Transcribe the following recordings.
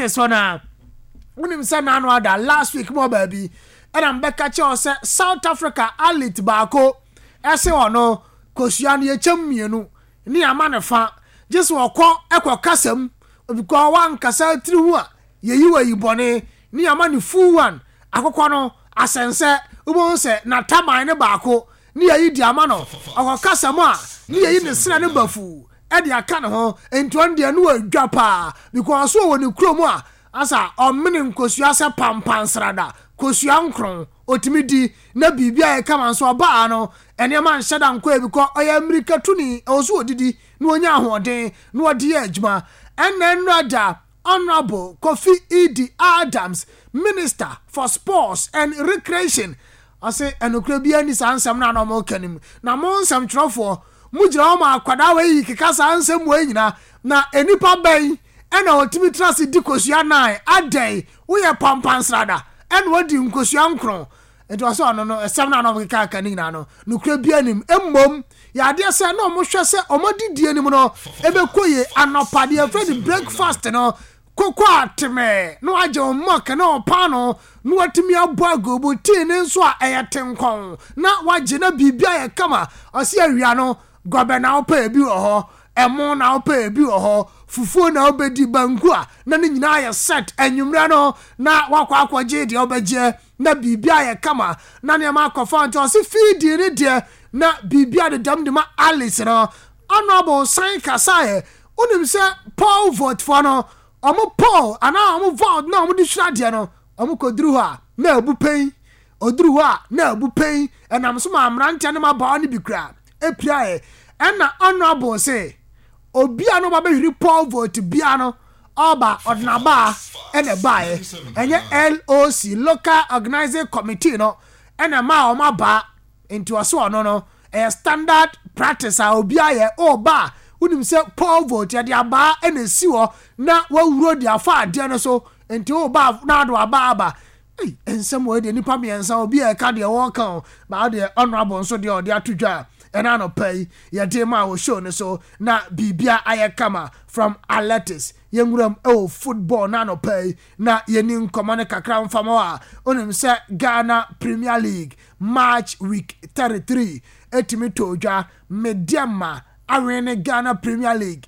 practice one unim say na no ada last week mo baby and am beka che say South Africa athlete baako ese ono kosua no yechem mienu ni ama ne fa just wokọ kasam obiko wan kasa tiri hu a yeyi wa yibone ni ama ne full one akokọ no asense ubon se na taman ne baako ni yeyi di ama no akọ kasam a ni yeyi ne sra ne bafu e di aka ne ho ento on de no adwa pa because so woni krom a asa omene nkosua se pampansrada kosua nkron otimidi na bibia e kama so ba no ene man hyeda nko e biko oya America tuni ozo odidi na onya ahoden na odi adwuma enen rada Honorable Kofi E.D. Adams, Minister for Sports and Recreation. I say enokra bia ni sansam na no mo kanim na mo nsam trofo mujira o ma akwada we kika sansam we nyina na enipa ban ena otimi trase di kosua nan adai wo ye pampansrada en wodi nkosua nkron ento aso no esem na no kika kanin na no nokra bia nim emmom ya de se na mo hwe se omodidie nim no ebekoye anopade afred breakfast no koko ateme no aje omok na opano no atimi abago bo tin nso a eyetenkon na waje na bibia ye kama ose awia no gobena opa ebi ho emo na opa ebi ho fufuo na obedi banku a na ne nyina ye set anwumra no na wakwa akwaje de obaje na bibia ye kama na ne ma akofo nti ose feed ni de na bibia de dam de ma Alice no Honorable Sign Kasaye unim se Paul vote for no omo Paul ana omo vote na omo di hwade no omo koduru ha na abu pen oduru ha na abu pen enam so ma amrante ne ma ba ne bikra epia e na Honorable say obi ano ba behiri Paul vote bia no oba odnaba ene bae enye LOC local organizing committee no ena ma o ma ba into aso no a standard practice a obi aye oba unim se Paul vote ya dia ba ene siwo na wawuro dia fa ade no so into oba na do aba ensem we de nipa miensa obi e ka de wo kan ba de Honorable so de ode atudwa ena no pay ya de ma wo show no so na bibia aye kama from athletics yenguram football na no pay na yeni nkomane kakra mfama wa onim se Ghana Premier League March week 33 etimi toja mediama arene Ghana Premier League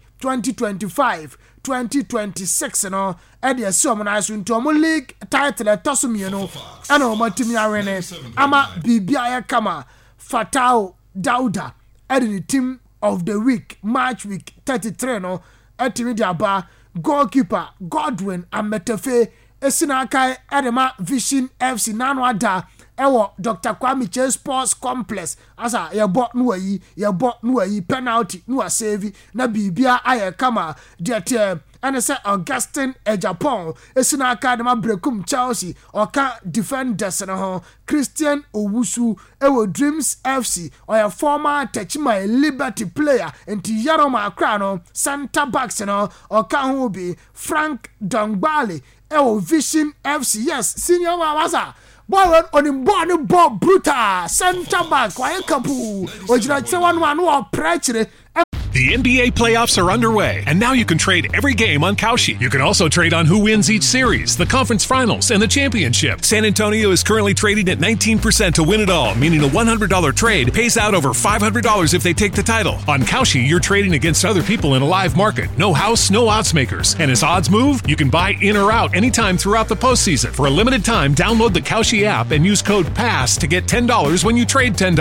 2025-2026 no edi esom na aso ntomo league title tosumie no ana o matimi arene ama bibia ya kama Fatao Dauda edi the team of the week March week 33 no etimi diaba goalkeeper Godwin Ametefe esinakai edema Vision FC nanu ada ewo Dr. Kwame Che Sports Complex asa yebo no ayi penalty no save na bibia aye kama diete ene se Augustine Japan esinakai edema Brekum Chelsea oka defenders no ho Christian Owusu ewo Dreams FC or former Techima Liberty player enti Yaroma Accra no center backs no oka ho bi Frank Dongbali ewo Vision FC yes senior waza boy on ball brutal center back why kapu ojira tsewan one or pressure. The NBA playoffs are underway, and now you can trade every game on Kalshi. You can also trade on who wins each series, the conference finals, and the championship. San Antonio is currently trading at 19% to win it all, meaning a $100 trade pays out over $500 if they take the title. On Kalshi, you're trading against other people in a live market. No house, no odds makers. And as odds move, you can buy in or out anytime throughout the postseason. For a limited time, download the Kalshi app and use code PASS to get $10 when you trade $10.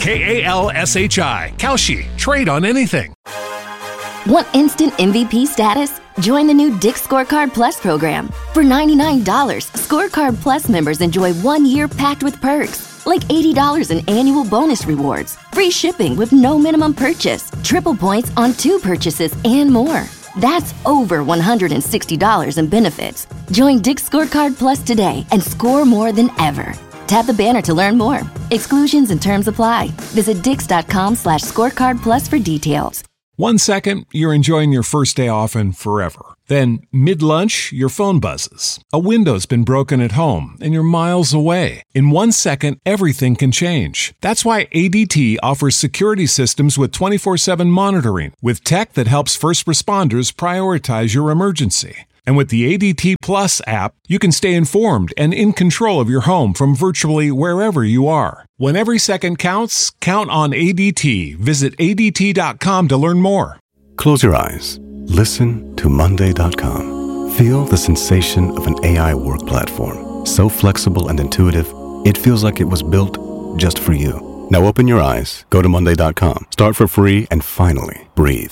KALSHI. Kalshi. Trade on anything. Want instant MVP status? Join the new Dick's Scorecard Plus program. For $99, Scorecard Plus members enjoy 1 year packed with perks, like $80 in annual bonus rewards, free shipping with no minimum purchase, triple points on 2 purchases, and more. That's over $160 in benefits. Join Dick's Scorecard Plus today and score more than ever. Tap the banner to learn more. Exclusions and terms apply. Visit dix.com/scorecard plus for details. 1 second, you're enjoying your first day off and forever. Then, mid-lunch, your phone buzzes. A window's been broken at home and you're miles away. In 1 second, everything can change. That's why ADT offers security systems with 24/7 monitoring, with tech that helps first responders prioritize your emergency. And with the ADT Plus app, you can stay informed and in control of your home from virtually wherever you are. When every second counts, count on ADT. Visit ADT.com to learn more. Close your eyes. Listen to Monday.com. Feel the sensation of an AI work platform. So flexible and intuitive, it feels like it was built just for you. Now open your eyes, go to Monday.com, start for free, and finally breathe.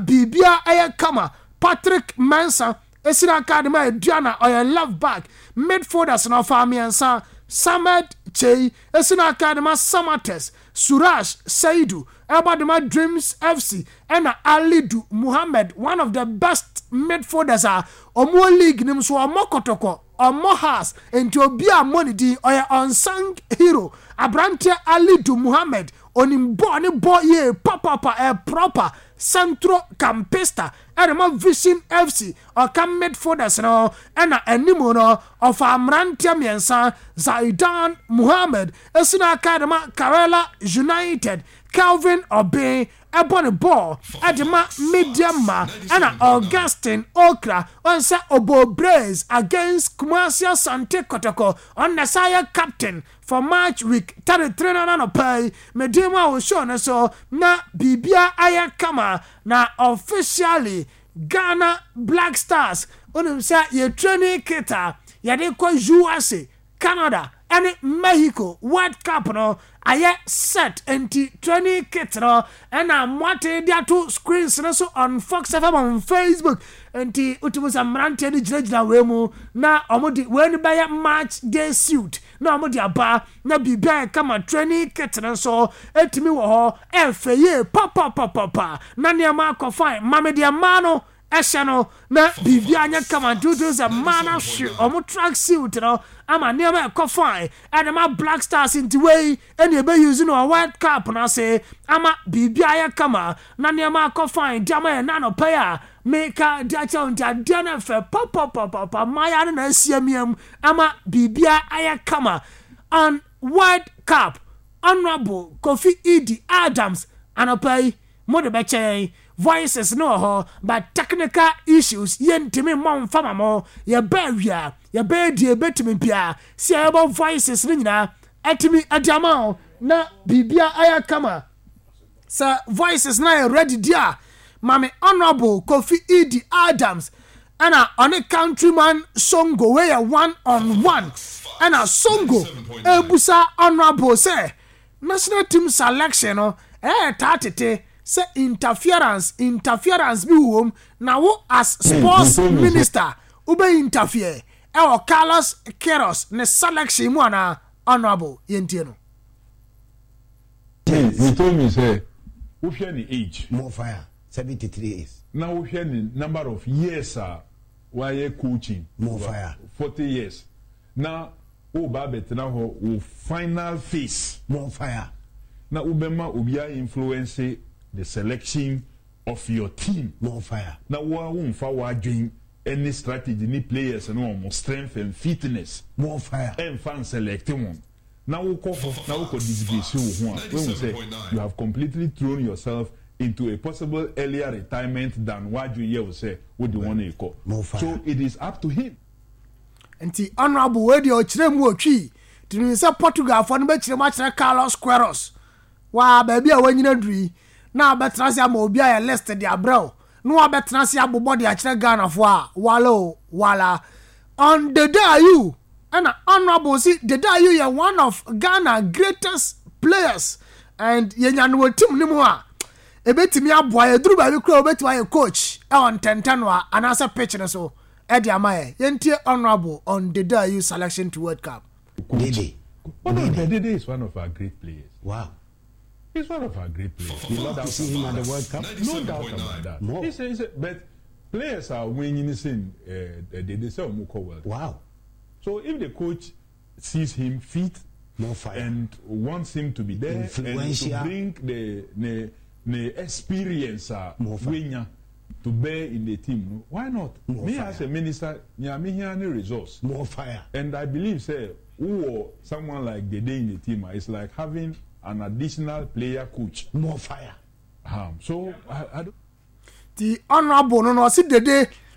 Patrick Mensah. Esina Academy Diana or love back midfielders no Famiansa Samed Chey Esina Academy Samates Suraj Saidu Ebadema Dreams FC and Alidu Muhammad, one of the best midfielders are Omo League nimso Omokotoko Omo has into Obia Money di or unsung hero Abrante Alidu Muhammad Onimbo boy papa a proper Centro Campista Edema Vision FC or come midfielders no and animono of Amrantia Miensa Zaidan Muhammad Esina Academy Karela United Calvin Obey Ebony Ball Edema Mediama and Augustine Okra on Sa Obo Braze against Kumasia Sante Kotoko on the Saya captain for March week 33 no pay Medema was shown so na Bibia Ayakama na officially Ghana Black Stars on say ye training kita yade kwa USA Canada and Mexico World Cup no aye set anti training kit no and I'm watching their two screens so on Fox FM on Facebook anti utimus amrante ni jina wemu na omodi when buy match day suit na omodi aba na bibia kama training kit no so etimi wo ho efeye papa na ne ma ko fine mamedi amano Eshano na Bibianya come and do this a man shoe or track suit no ama near coffin and my Black Stars into way and you be using a white cap and I say ama Bibia come na near my coffin jama and nano paya make a dachon dana for papa my and SCMM ama Bibia aya come on white cap honorable Kofi Edi Adams and I pay more beche voices no ho but technical issues yentimi mom fama mo ye bawia ye bedi betimi bia si abo voices ni nyina etimi adama na bibia aya kama sa voices na ready dia mame honorable Kofi Edi Adams and on a countryman Songo where 1-on-1 and a Songo ebusa honorable say national team selection no tatete say interference be wom na wo as sports minister ube interfere e Carlos Queiroz ne selection mu ana honorable yentie no. You told me say we share the age more fire 73 years now we share the number of years why coaching more fire 40 years now o ba betina ho wo final phase more fire na ubema obia influence the selection of your team more fire now won't forward doing any strategy any players and no more strength and fitness more fire and fan selecting one now we call disgrace you when we say you have completely thrown yourself into a possible earlier retirement than what you say what do you want to call so it is up to him and the honorable way the chiremu otwi to say Portugal for no be chiremu Carlos Queiroz wa baby a wanyina duri na betrasi am obi a list the abro no betrasi abobody a kire Ghana for wala on the day you and honorable see the day you are one of Ghana greatest players and yenya no team ni mu a ebetimi aboa ye duru ba bi kura obetwa ye coach e on 10-10 wa anasa pitch no so e di amaye yentie honorable on the day you selection to World Cup. Dede is one of our great players. Wow. He's one of our great players. You love to see him at the World Cup? No doubt about that. More. But players are winning this in they say World Cup. Wow. So if the coach sees him fit more fire and wants him to be there and to bring the experience winger to bear in the team, why not? More me fire. as a minister, me here any resource. More fire. And I believe say who someone like Dede in the team is like having an additional player coach. More fire. So I don't. The honorable no see Dede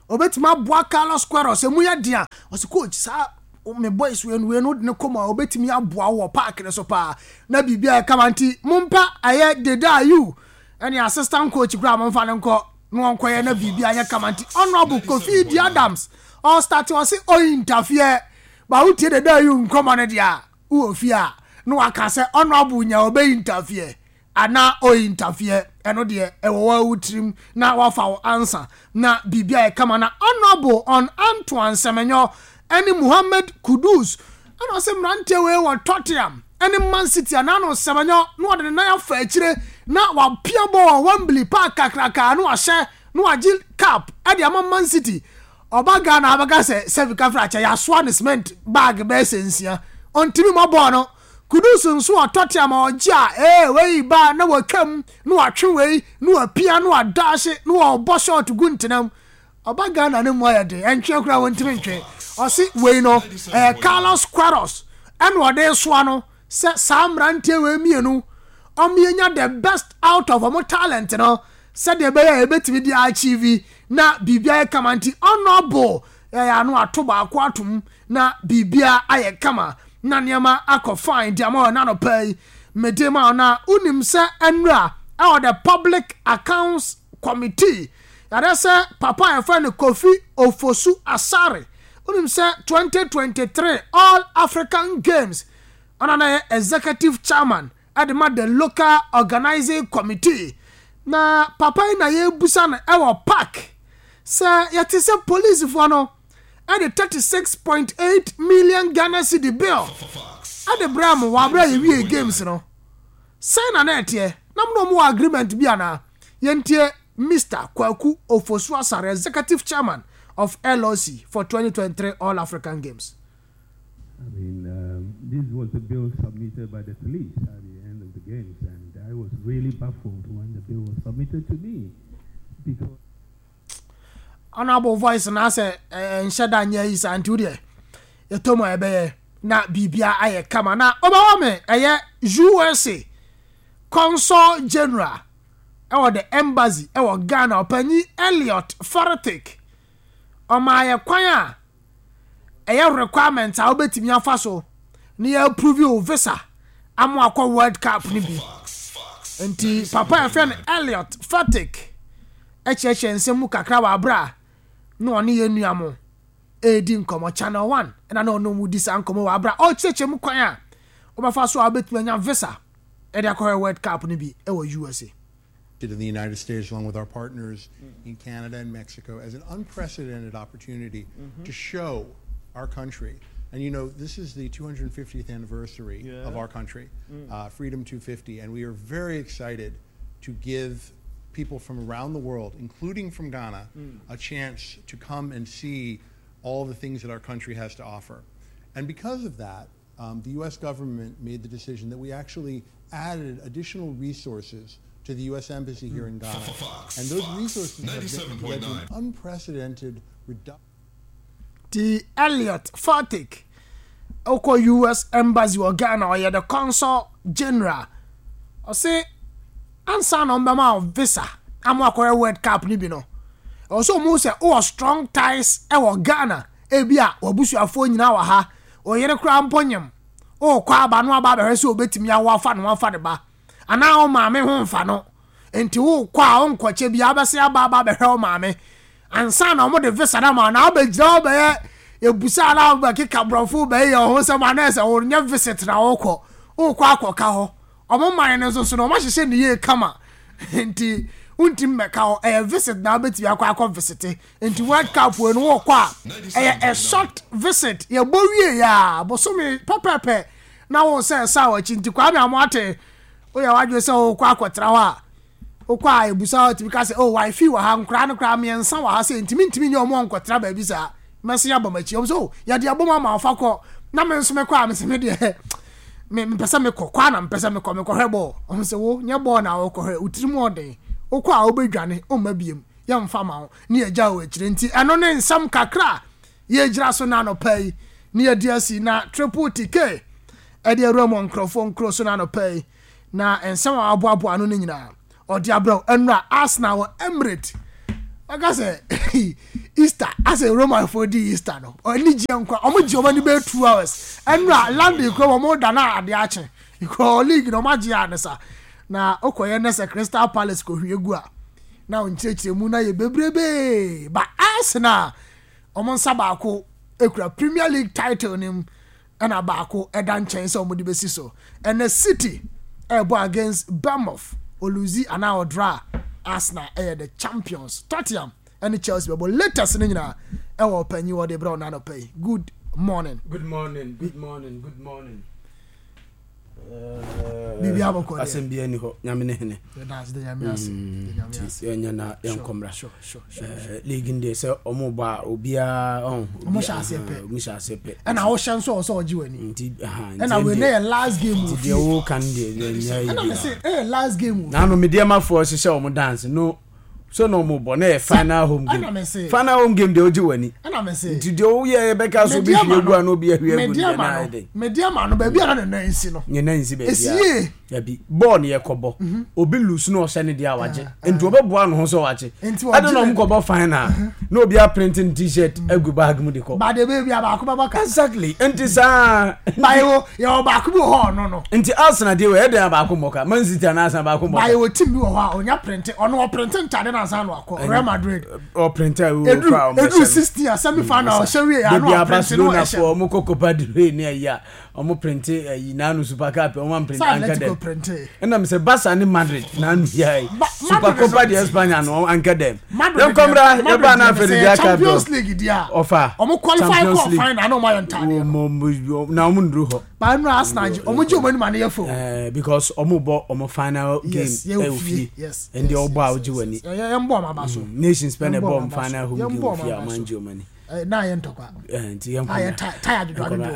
obetima boa Carlos Queiroz emu ya dia o se coach sa me boys we no ne koma obetimi aboa wo park ne so pa na bibia kamanti mumpa aye deda you any assistant coach gra mo fa ne nko no nkoye na bibia anya kamanti honorable Kofi Adams all start o se o interfere ba wo tie deda you nkoma ne dia wo ofia no aka se honorable nya obe interfere ana o interfere eno de ewo utrim na wafa answer na bibia kama na honorable on Antoine Semenyo any Muhammad Kudus ana se mrante we won Tottenham any Man City ana no Semenyo no de na ya fa akire na wa pia ball Wembley Park kakraka no ahye no agil cap e de Man City obaga na abaga se Sevika fracha ya swan cement bag be sensia ontimi mo ball no Kudus nso Tottenham ogia we ba na wakam no atwe we no apia no adash no obo shot guntenam obaga na ne mo ya de entwe kura wontimi ntwe osi we no Carlos Queiroz and what they swano se samrante we mienu omienya the best out of our talent no said the be betimi di achieve na bibia kamanti honorable ya no atoba akwatum na bibia aye kama na niama akọ fine diamo na no pay medema na unim se enra or the public accounts committee ya say papa e friend Kofi Ofosu Asare unim se 2023 All African Games anana executive chairman adema the local organizing committee na papa na ye busa na e wo park se yati se police for no and the 36.8 million Ghana cedi bill at the bram wabra ye games no sign an etie nam no mo agreement bi ana yentie Mr. Kwaku Ofosu Asare executive chairman of LOC for 2023 All African Games. I mean, this was a bill submitted by the police at the end of the games, and I was really baffled when the bill was submitted to me because honorable voice na say nshada nya is antude etomo ebe na bibia aye kama na obawo me eye USA Consul General ewo the embassy ewo Ghana opani Elliot Faratik omaye kwan a eye requirement a obetimi afa so na ya approve your visa amo akwa World Cup ni bi enti papa e friend Elliot Faratik echeche nsemu kakra wa bra no oni yenuamo edi nkomo channel 1 na no mu disa nkomo wa bra o cheche mu kwan a obafa so abetuma nya visa e dey akwa World Cup ni bi e wo USA to the United States along with our partners in Canada and Mexico as an unprecedented opportunity to show our country. And you know, this is the 250th anniversary of our country, Freedom 250, and we are very excited to give people from around the world, including from Ghana, a chance to come and see all the things that our country has to offer. And because of that, the U.S. government made the decision that we actually added additional resources to the U.S. Embassy here in Ghana. And those resources have led to an unprecedented reduction. The Elliot Faratik, Oko U.S. Embassy or Ghana, or the Consul General, or say, answer number of visa. I'm a World Cup nibino. Also, most strong ties ewa Ghana. Ebia, wabusu afo nyina wa ha. O yere kura mponyem. O kwa ba no aba be so betimi awa fa no fa de ba. Ana o maame ho mfa no. Enti wo kwa o nkwache bia abese aba be hwe o maame. Ansa na mo de visa na ma na obegira obe ebusa ala ba kika brofo be ye ho se ma na se o nya visit na wo kwa akoka ho. Omo man ne so no ma hye ne ye kama. Enti untim meka o visit na beti akwa visit enti World Cup we no kwa a short visit ye bowie ya bosomi pepepe na wo se sa wa chinti kwa me amoate o ya wadwe se o kwa akotra wa o kwa ebusa tibi ka se o wifi wa ha nkra no kra me ensa wa ha se ntimi nye omo nkotra ba bi sa mesi ya bomachi o so ya de aboma ma fa ko na me nso me kwa me se me de me pesa me kokwa na pesa me ko hwebo o se wo nya bo na wo ko hwe utirimu oden okwa obedwane o mabiem ya mfa ma ho ne agya o akire nti eno ne nsam kakra ye gira so na no pai ne ye DSC na triple TK e de romo microphone cross na no pai na ensam aboabo ano ne nyina o de abro enra Arsenal Emirate Like I say Easter, as a Roman for the Easter no. Only Jianko, omo money be 2 hours. And land you go more than the action. You call league no magia nessa. Na okoye nessa Crystal Palace ko hwiegu a. Na onchechire mu na ye bebrebe. But Arsenal omo sabako ekura Premier League title nim and a baako edan chen so omudi besi so. And the City ebo against Bournemouth oluzi and now draw Arsenal the champions. Tottenham and Chelsea but latest ni nyina e wo panyi wo de brown na pay. Good morning. Good morning. Bibi aboko Asembi ani ho nyame ne hene. That's the nyame Enya na yenkomra. Sure. League ndi se omo ba obia omo sha asepe. And I was chance so ojiwani. Nti and I will na last game. Nti wo kan dey nya and I say last game. Na no media ma for hye omo dance no. So no mo bo na final home game. Final home game dey ojiwani. And I say nti dey wo ye beka so bi hwiegu an obi ahwiegu na dey. Media man no ba bia na nansi no. Nye nansi ba bia. Ya bi ball ne yekobo. Obi lose no hye ne dia waje. Nti obeboa no ho so waje. I don't know mkobo final. No obi a printing t-shirt agu bag mu de ko. Ba de baby aba ko baba ka. Exactly. Nti sa ba yo ba ko bi ho no. Nti Arsenal dey we dey aba ko moka. Man City na Arsenal ba ko moka. Ba yo team bi ho a onya print ono printing tade na san no akọ Real Madrid. O printer we from. Edu 60 semi final Sherry ya no Barcelona for mo Copa del Rey ne ya. Omo print Nanu Super Cup omo print anka dem. And say Barca and Madrid Nanu ya. Super Copa de España no anka dem. Dem komra e ba na Federal Cup. Champions League dia. Ofa. Omo qualify for final no my entire. Na omo ndru ho. Ba no Arsenal omo je omo ni ma na fo. Because omo bo omo final game e yes. And the obo a oji wani. Yembo ma ba so. Nation spend a bomb final home game for manjo money. Na yen tokwa. Nti yem ko. Tired do ado.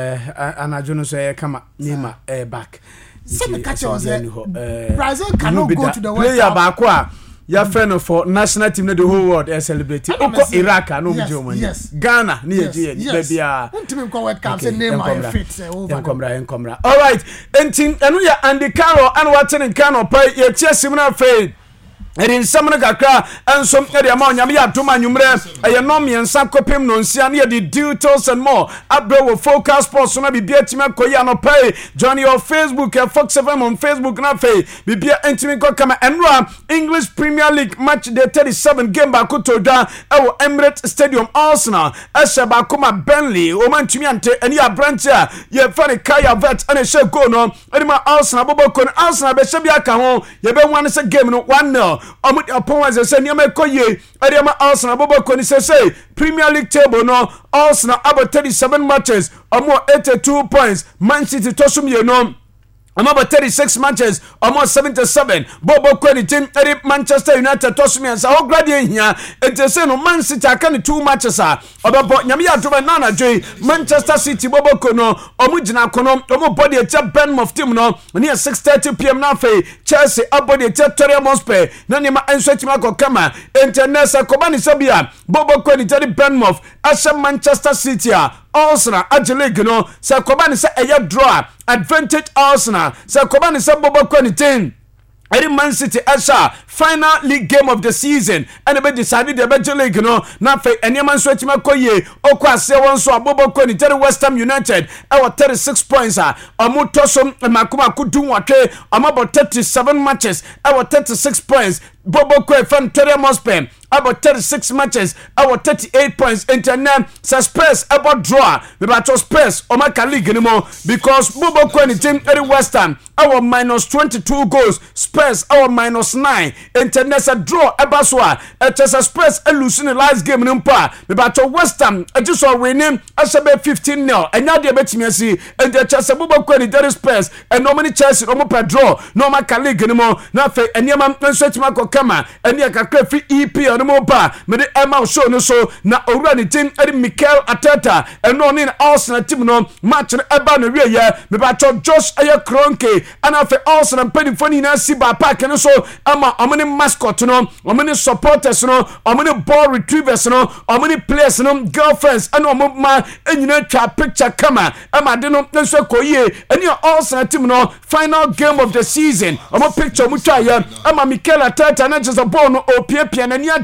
Anajo no so e kama Neymar back. Some catch us Brazil cannot go to the World Cup. Player back a ya friend for national team the whole world celebrate. Oko Iraq no mjo money. Ghana ni eje baby a. Ntimi ko World Cup say Neymar fit over. Enkomra. All right. Enti enu ya Andy Carroll and watching Carroll pay ye chiesim na fade. Erin samna kakra ensom area ma onyame ya toma nwumre eye no miensa kopem no nsia na the details and more abro wo focus sports na bibia time koyi no pay join your Facebook Fox 7 on Facebook na fay bibia entimi ko kama enra English Premier League match day 37 game ba ko toda ewo Emirates Stadium Arsenal ashaba kuma Burnley o mantumi ante eni abranche a ye fane Kaya Vet ane she go no eni ma Arsenal boboko Arsenal be she bia ka ho ye be wan se game no 1-0 Omut upon as say niam ekoye Ariama Arsenal boboko ni say Premier League table no Arsenal about 37 matches omo 82 points Man City tosum ye no about 36 matches almost 77 Bobo Kwani team Manchester United tosumi and so grade here and say no Man City can 2 matches about nyame ya toba nana joy Manchester City Bobo Kono omugina kono omo body e Bournemouth team no near 6:30 p.m. na fe Chelsea abody e Tottenham Hotspur na nema ensotima ko kama international kobani sabia Bobo Kwani tell Bournemouth asha Manchester City Arsenal ajele no se kobani se eya draw advantage Arsenal se kobani se Bobo Kwani team Man City Asha final league game of the season and be decided the Major League no na fe enyeman so atima koye okwa ase won so Bobo Kwani tell West Ham United our 36 points omutosom makuma kudu watwe about 37 matches our 36 points Bobo Kwani fan Tottenham Hotspur about 36 matches our 38 points internet Spurs about draw me ba to Spurs o maka league anymore because Bobo Kwani team at West Ham our minus 22 goals Spurs our minus 9 internet draw about so Spurs losing the last game nimpa me ba to West Ham just winning asabe 15-0 and now they betimi asi and the Chelsea Bobo Kwani there Spurs and no many Chelsea no more draw no maka league anymore na fe enyama nsetima ko kama eni akakra fi EP no ba me de Emma show no so na owura ni team edi Mikel Arteta eno ni Arsenal team no match no eba no wie ye me ba cho Josh Kroenke ana fe Arsenal pedi foni na si ba park no so ama omini mascot no omini supporters no omini ball retrievers no omini players no girlfriends and ma enyina twa picture kama ama de no nso koyie eni Arsenal team no final game of the season omo picture mu twa ye ama Mikel Arteta na just a ball no opia na ni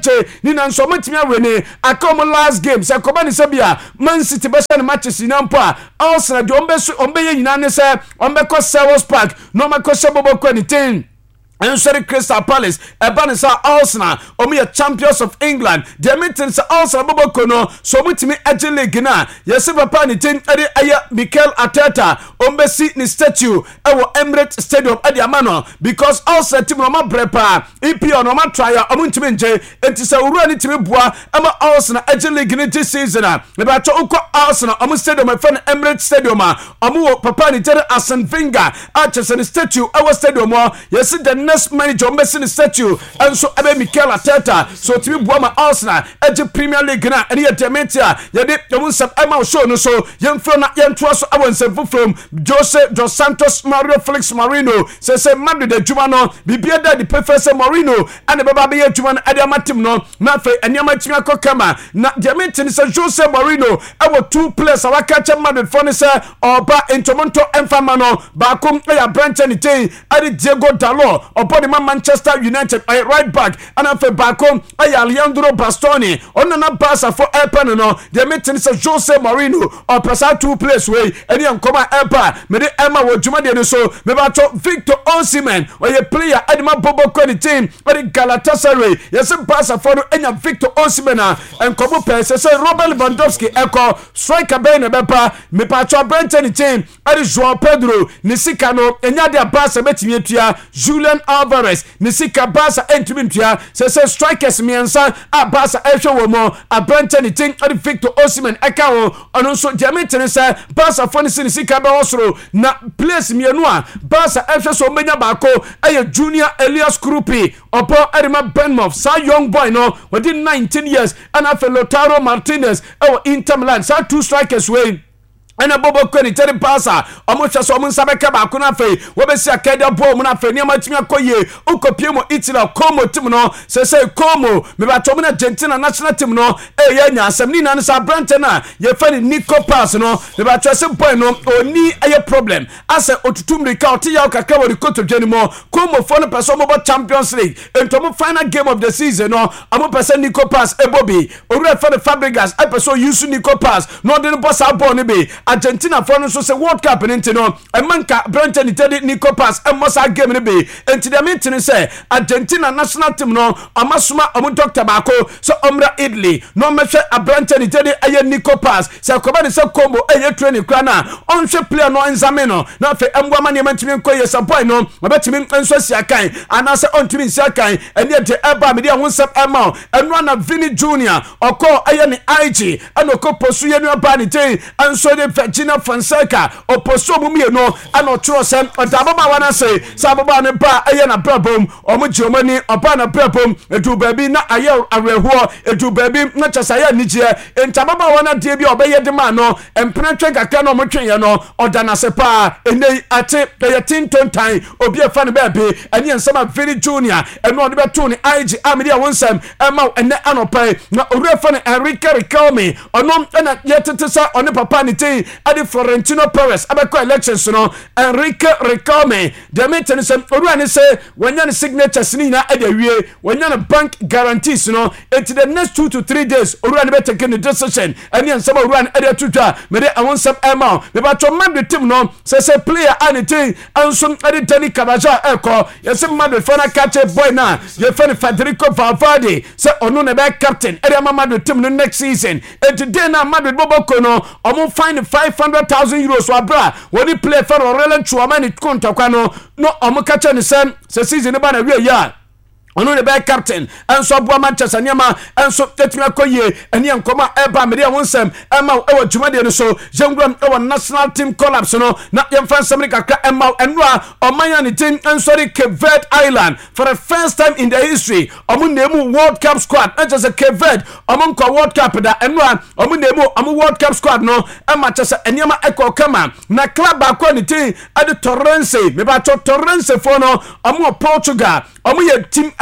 ache ni na nso matimi awene akom last game se koba ni sebia Man City be send matches na mpo a Arsenal de ombe ye nyina ne se ombe ko Selhurst Park no ma ko sebobo ko ni tin and sorry Crystal Palace Ebanisa Arsenal omi champions of England the meeting sa Arsenal bobo kono so mutimi agile league na yesi papa ni tin ade aya Mikel Arteta ombesi ni statue ewo Emirates Stadium ade amano because Arsenal team no ma brepa EPO no ma try omuntimi nje entisa uru ani timi bua ama Arsenal agile league ni this season a me ba to uko Arsenal omu stadium e fan Emirates Stadium a omu papa ni tere Arsene Wenger a chese statue ewo stadium yesi the next manager messing the statue and so ebe Mikel Arteta so timi bua ma Arsenal eje Premier League na ene yedementia yede yomunsam ema show no so yemfro na yentro so awonsem from Jose dos Santos Mario Felix Marino say Madrid adwuma no bibia da di Professor Marino and baba be adwuma na ade amatim no na fe eniama timi akokama na diamentin say Jose Marino ewo two players awaka che Madrid for ne say oba Toronto Enfamano ba kom ya branch ni ten ade Diego Dalot oba the Manchester United right back and afa back home Alejandro Bastoni on na Barca for Elpan no the meeting say Jose Mourinho or pesa two players way and yan come Elpa me the Emma wo djuma de so me ba to Victor Osimhen or a player Adama Bobo ko the team or the Galatasaray yes Barca for enya Victor Osimhen and kobo pesa say Robert Lewandowski eko striker be na bepa me pa to Brenton team ari João Pedro Nisika no enya de Barca betimi atua Julian Alvarez Nisika Barca entimi ntua say strikers miensa a Barca ehwe wo mo a Brenton team ari Victor Osimhen eka ho ono so diameter say Barca for Nisika be osoro na place mienu a Barca ehwe so menya baako aye Junior Elias Krupi opo Edema Benmouth sa young boy no within 19 years and afa Lautaro Martinez Inter Milan sa two strikers way ana bobo kwani tere pasa omuhwa so omunsabeka ba ko na fe wobesi akada bo mu na fe ni amatimi akoye ukopie mo Italy Como team no se Como me ba to mu na Argentina national team no ya nya asem ni na sa Brentford na ye fa ni Nico Pass no me ba to se boy no oni aye problem ase otutumri ka oti ya kakra wo rikoto dwani mo Como for no person mo Champions League ento mo final game of the season no amo person Nico Pass ebobi owura fa the Fabregas I person use Nico Pass no de no boss abo ne be Argentina for no so say World Cup into no e manka Brentford tedi Nico Pass e mosa game ne be enti the meeting say Argentina national team no amasuma omu doctor bako so omra Italy no mehwe a Brentford tedi aye Nico Pass say koba ne say Como aye training kra na onhwe player no enzame no na fe embo ma ne mantimi nkoye sa boy no obetimi enso siakan ana say ontimi siakan ene de eba me de wonsap ema eno na Vini Junior oko aye ne IG anoko posu ye no ba ne ten enso de Virginia Fonseca oposo mumie no ana otro sem odababa wana say sababa ne ba aye na brabom omo Germany oba na brabom edu baby na aye areho edu baby na chasaya nije entababa wana de bi obeye de ma no empretwen kakra no motwen no odana sepa enei ate ye tinton tan obi afa ne baby ene ensama Vini Junior eno ode beto ne IG amedi awonsam ema ene anopai na orefa ne Enrique Riquelme ono na yetetesa one papa ne tin ade Florentino Perez abeko elections no Enrique Riquelme the meeting sem oruane say wanya ne signatures ni na ade wie wanya ne bank guarantees no into the next 2 to 3 days oruane be take the decision ene ensam oruane ade tutwa me de awonsam ema me ba to Madrid team no say player anything anso ade Dani Carvajal eko yes Madrid for na catch boy na ye fe Federico Valverde say ono ne be captain ade Madrid team no next season and today na Madrid boboko no omo find 500,000 euros wa bra woni play for Aurelien Tchouameni kontakwa no omo catch ne sem se season ba na wie ya ono ne be captain enso aboa Manchester nyama enso tetimi akoye ene enkoma eba me de wonsem ema ewo djumade no so jengwam ewo national team collapse no na yemfa nsem kakra ema enwa omanya ne team enso de Cape Verde Island for the first time in their history omo nemu World Cup squad not just a Cape Verde omo nko World Cup da enwa omo nemu omo World Cup squad no ema chese enyama eko kama na club akọ ne team ade Torrense me ba Torrense for no omo Portugal omo ye team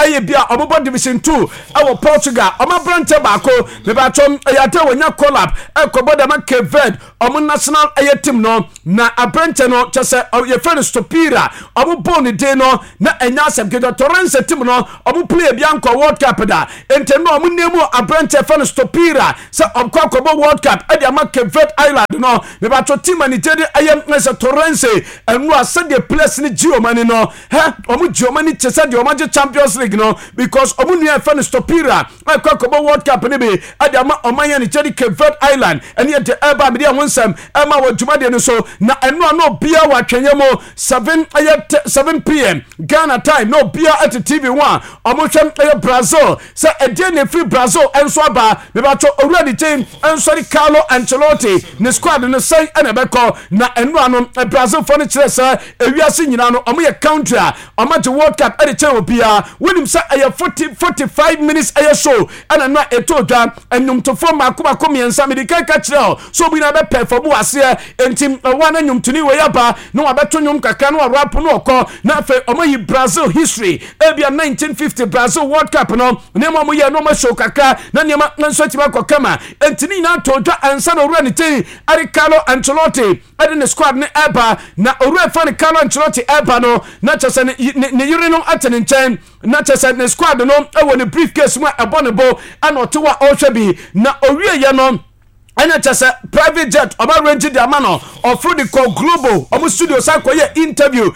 ɛyɛ bia ɔmobɔ division 2 ɛwɔ Portugal ɔma brante baako me ba chom ɛyate wonya collab ɛkɔbɔ dama Cape Verde ɔmo national ɛyɛ team no na abrante no kyese ye friend Stopira ɔmo bɔ ne day no na ɛnya asɛm kedo Torrance team no ɔmo play Bianco World Cup da ente no ɔmo nemu abrante friend Stopira sɛ ɔkɔ akɔbɔ World Cup ɛde ama Cape Verde Island no me ba to team ani tedi ɛyɛ sɛ Torrance ɛnu asɛ de place ni Giomani no ɔmo Giomani kyese de ɔmo gye Champions League no because ɔmo nua friend Stopira akɔ akɔbɔ World Cup ne be ɛde ama ɔmo anya ni tedi Cape Verde Island ɛne de ɛba me de wonsam ɛma wɔ dwuma de no so na ɛnu ano bia wa twenye mo 7 p.m. Ghana time no bia at TV1 ɔmo hwem ɛyɛ Brazil sɛ ɛde ne free Brazil ɛnso aba me ba to already team ɛnso de Carlo Ancelotti ne squad no sɛn ɛna bɛkɔ na ɛnu ano Brazil fo ne kyerɛ sɛ ewiase nyina no ɔmo yɛ country a ɔmo gye World Cup ɛde kyerɛ obia wonim sɛ ɛyɛ 45 minutes ɛyɛ show ɛna na ɛto dwa ɛnwomtofo maako miɛnsa medika ka kyerɛ so obi na bɛ perform aseɛ enti wana nwomtoni wɔ yaba no abeto nwom kakra no rap no ɔkɔ na afɛ ɔmo yi Brazil history ebia 1950 Brazil World Cup no ne mo yɛ no ma show kakra na ne ma nso tima kɔ kama enti ni na to dwa ansa na owura ne tin ari Carlo Ancelotti ade ne squad ne eba na owura fa ne Carlo Ancelotti eba no na kyese ne yiri no atene nkyɛn na kyese ne squad no ɛwɔ ne briefcase mu ɛbɔ ne bo ana ɔto wa ɔhwɛ bi na owie yɛ no ɛna kyese private jet ɔba range de ama no ɔfro de kɔ global ɔmo studio sa kɔ yɛ interview